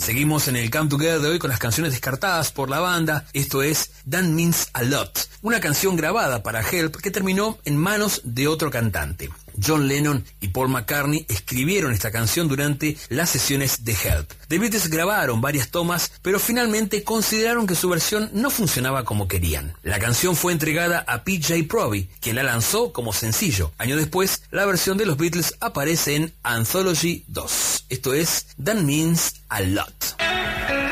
Seguimos en el Come Together de hoy con las canciones descartadas por la banda. Esto es That Means a Lot, una canción grabada para Help que terminó en manos de otro cantante. John Lennon y Paul McCartney escribieron esta canción durante las sesiones de Help. The Beatles grabaron varias tomas, pero finalmente consideraron que su versión no funcionaba como querían. La canción fue entregada a PJ Proby, quien la lanzó como sencillo. Años después, la versión de los Beatles aparece en Anthology 2. Esto es That Means a Lot.